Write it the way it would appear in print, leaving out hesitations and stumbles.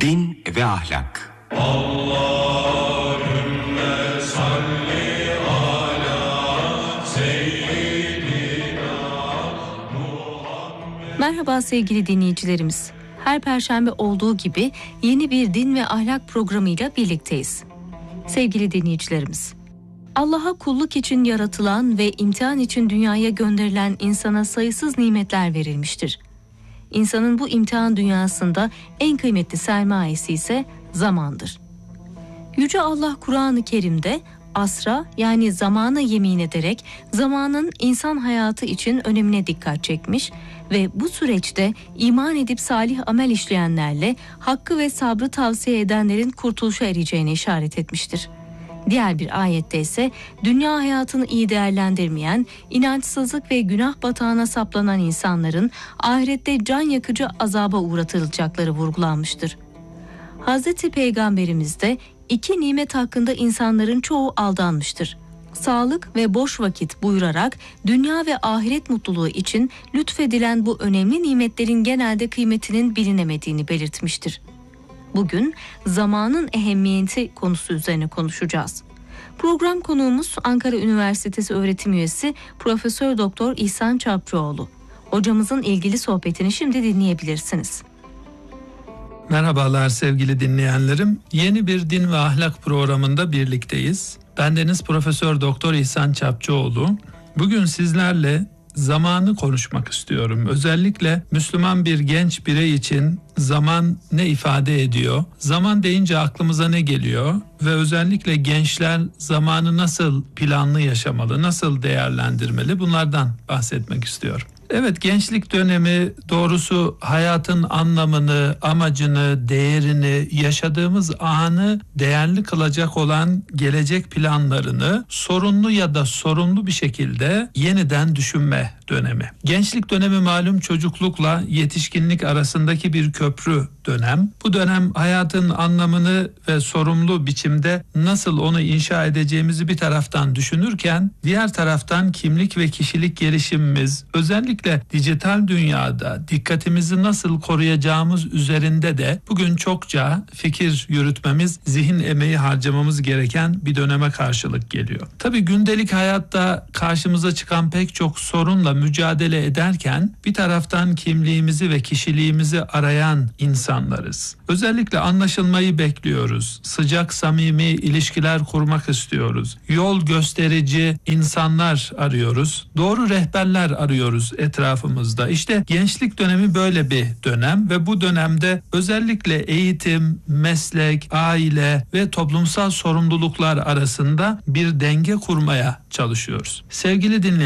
Din ve ahlak. Allahümme salli ala seyyidina Muhammed. Merhaba sevgili dinleyicilerimiz. Her perşembe olduğu gibi yeni bir din ve ahlak programıyla birlikteyiz. Sevgili dinleyicilerimiz, Allah'a kulluk için yaratılan ve imtihan için dünyaya gönderilen insana sayısız nimetler verilmiştir. İnsanın bu imtihan dünyasında en kıymetli sermayesi ise zamandır. Yüce Allah Kur'an-ı Kerim'de asra yani zamana yemin ederek zamanın insan hayatı için önemine dikkat çekmiş ve bu süreçte iman edip salih amel işleyenlerle hakkı ve sabrı tavsiye edenlerin kurtuluşa ereceğine işaret etmiştir. Diğer bir ayette ise dünya hayatını iyi değerlendirmeyen, inançsızlık ve günah batağına saplanan insanların ahirette can yakıcı azaba uğratılacakları vurgulanmıştır. Hazreti Peygamberimiz de iki nimet hakkında insanların çoğu aldanmıştır. Sağlık ve boş vakit buyurarak dünya ve ahiret mutluluğu için lütfedilen bu önemli nimetlerin genelde kıymetinin bilinemediğini belirtmiştir. Bugün zamanın ehemmiyeti konusu üzerine konuşacağız. Program konuğumuz Ankara Üniversitesi öğretim üyesi Profesör Doktor İhsan Çapçıoğlu. Hocamızın ilgili sohbetini şimdi dinleyebilirsiniz. Merhabalar sevgili dinleyenlerim. Yeni bir din ve ahlak programında birlikteyiz. Bendeniz Profesör Doktor İhsan Çapçıoğlu. Bugün sizlerle zamanı konuşmak istiyorum. Özellikle Müslüman bir genç birey için zaman ne ifade ediyor? Zaman deyince aklımıza ne geliyor? Ve özellikle gençler zamanı nasıl planlı yaşamalı, nasıl değerlendirmeli? Bunlardan bahsetmek istiyorum. Evet, gençlik dönemi doğrusu hayatın anlamını, amacını, değerini, yaşadığımız anı değerli kılacak olan gelecek planlarını sorunlu ya da sorumlu bir şekilde yeniden düşünme dönemi. Gençlik dönemi malum çocuklukla yetişkinlik arasındaki bir köprü dönem. Bu dönem hayatın anlamını ve sorumlu biçimde nasıl onu inşa edeceğimizi bir taraftan düşünürken diğer taraftan kimlik ve kişilik gelişimimiz, özellikle dijital dünyada dikkatimizi nasıl koruyacağımız üzerinde de bugün çokça fikir yürütmemiz, zihin emeği harcamamız gereken bir döneme karşılık geliyor. Tabii gündelik hayatta karşımıza çıkan pek çok sorunla mücadele ederken bir taraftan kimliğimizi ve kişiliğimizi arayan insanlarız. Özellikle anlaşılmayı bekliyoruz. Sıcak, samimi ilişkiler kurmak istiyoruz. Yol gösterici insanlar arıyoruz. Doğru rehberler arıyoruz etrafımızda. İşte gençlik dönemi böyle bir dönem ve bu dönemde özellikle eğitim, meslek, aile ve toplumsal sorumluluklar arasında bir denge kurmaya çalışıyoruz. Sevgili dinleyenler,